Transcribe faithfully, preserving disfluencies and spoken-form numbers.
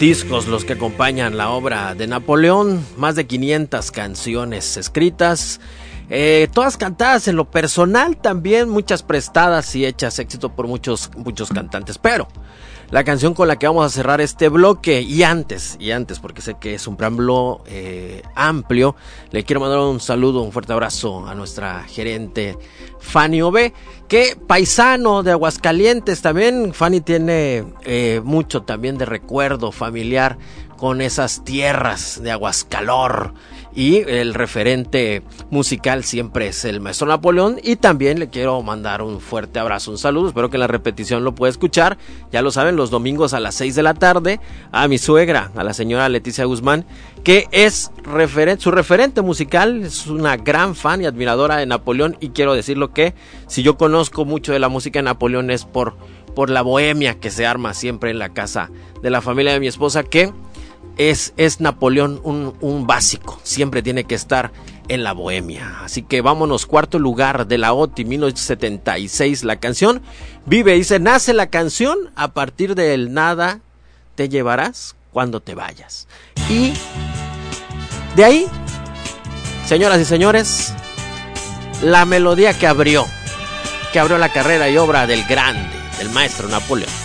discos los que acompañan la obra de Napoleón, más de quinientas canciones escritas, eh, todas cantadas en lo personal también, muchas prestadas y hechas éxito por muchos, muchos cantantes, pero la canción con la que vamos a cerrar este bloque, y antes, y antes, porque sé que es un preámbulo eh, amplio, le quiero mandar un saludo, un fuerte abrazo a nuestra gerente Fanny Ove, que paisano de Aguascalientes también. Fanny tiene eh, mucho también de recuerdo familiar con esas tierras de Aguascalor, y el referente musical siempre es el maestro Napoleón. Y también le quiero mandar un fuerte abrazo, un saludo, espero que en la repetición lo pueda escuchar, ya lo saben, los domingos a las seis de la tarde, a mi suegra, a la señora Leticia Guzmán, que es referente, su referente musical, es una gran fan y admiradora de Napoleón. Y quiero decirlo que si yo conozco mucho de la música de Napoleón es por, por la bohemia que se arma siempre en la casa de la familia de mi esposa, que es, es Napoleón un, un básico, siempre tiene que estar en la bohemia. Así que vámonos, cuarto lugar de la O T I, mil novecientos setenta y seis, la canción Vive. Dice, nace la canción a partir del nada te llevarás cuando te vayas. Y de ahí, señoras y señores, la melodía que abrió, que abrió la carrera y obra del grande, del maestro Napoleón.